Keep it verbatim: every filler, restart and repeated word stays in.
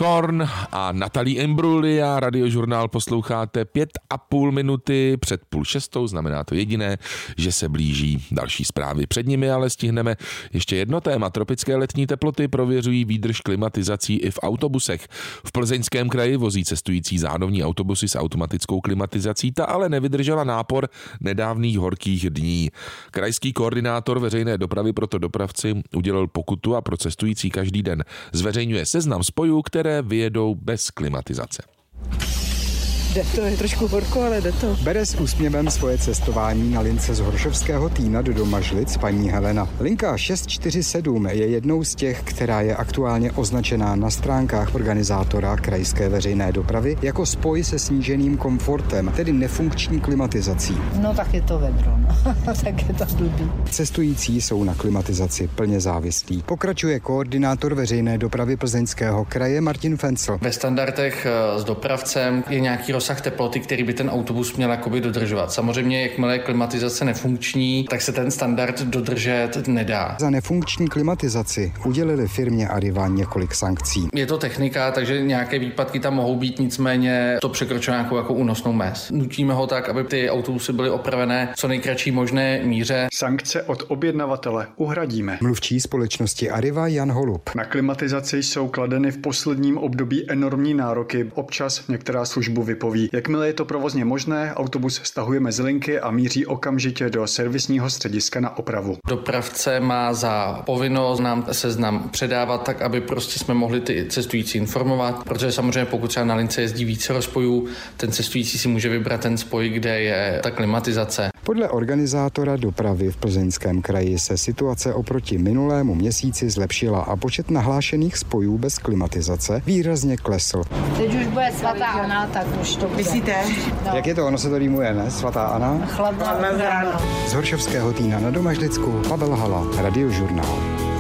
Korn a Natalie Imbruglia. Radiožurnál posloucháte pět a půl minuty před půl šestou, znamená to jediné, že se blíží další zprávy. Před nimi ale stihneme ještě jedno téma. Tropické letní teploty prověřují výdrž klimatizací i v autobusech. V Plzeňském kraji vozí cestující zánovní autobusy s automatickou klimatizací, ta ale nevydržela nápor nedávných horkých dní. Krajský koordinátor veřejné dopravy proto dopravci udělal pokutu a pro cestující každý den zveřejňuje seznam spojů, které vyjedou bez klimatizace. Jde to, je trošku horko, ale jde to. Bere s úsměvem svoje cestování na lince z Horšovského Týna do Domažlic paní Helena. Linka šest čtyři sedm je jednou z těch, která je aktuálně označená na stránkách organizátora krajské veřejné dopravy jako spoj se sníženým komfortem, tedy nefunkční klimatizací. No tak je to vedro, no. Tak je to blbý. Cestující jsou na klimatizaci plně závislí. Pokračuje koordinátor veřejné dopravy Plzeňského kraje Martin Fencl. Ve standardech s dopravcem je nějaký rozsah teploty, který by ten autobus měl jakoby dodržovat. Samozřejmě, jakmile je klimatizace nefunkční, tak se ten standard dodržet nedá. Za nefunkční klimatizaci udělili firmě Arriva několik sankcí. Je to technika, takže nějaké výpadky tam mohou být, nicméně to překročuje nějakou jako únosnou mez. Nutíme ho tak, aby ty autobusy byly opravené co nejkratší možné míře. Sankce od objednavatele uhradíme. Mluvčí společnosti Arriva Jan Holub. Na klimatizaci jsou kladeny v posledním období enormní nároky. Občas některá službu vypoví. Jakmile je to provozně možné, autobus stahujeme z linky a míří okamžitě do servisního střediska na opravu. Dopravce má za povinnost nám seznam předávat tak, aby prostě jsme mohli ty cestující informovat, protože samozřejmě pokud třeba na lince jezdí více spojů, ten cestující si může vybrat ten spoj, kde je ta klimatizace. Podle organizátora dopravy v Plzeňském kraji se situace oproti minulému měsíci zlepšila a počet nahlášených spojů bez klimatizace výrazně klesl. Teď už bude svatá Anna, tak už to bude. Myslíte? No. Jak je to? Ono se to rýmuje, ne? Svatá Anna? Chladná ráno. Z Horšovského Týna na Domažlicku Pavel Hala, Radiožurnál.